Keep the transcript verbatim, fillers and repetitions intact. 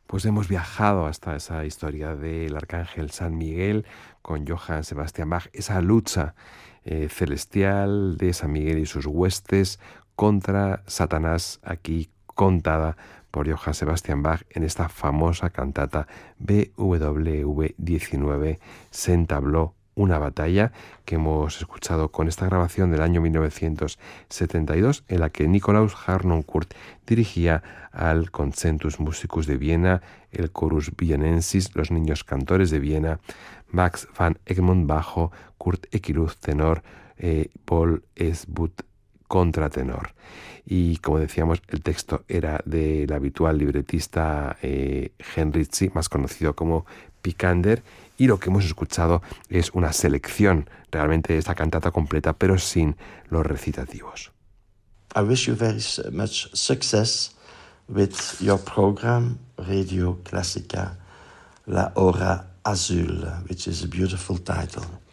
Pues hemos viajado hasta esa historia del arcángel San Miguel con Johann Sebastian Bach, esa lucha eh, celestial de San Miguel y sus huestes contra Satanás, aquí contada por Johann Sebastian Bach en esta famosa cantata B W V diecinueve, Se entabló una batalla, que hemos escuchado con esta grabación del año mil novecientos setenta y dos, en la que Nikolaus Harnoncourt dirigía al Concentus Musicus de Viena, el Chorus Vienensis, los niños cantores de Viena, Max van Egmond bajo, Kurt Ekeluth tenor, eh, Paul Esbut contratenor. Y como decíamos, el texto era del habitual libretista eh, Henrici, más conocido como Picander, y lo que hemos escuchado es una selección realmente de esta cantata completa, pero sin los recitativos. I wish you very much success with your program, Radio Classica, La Hora Azul, which is a beautiful title.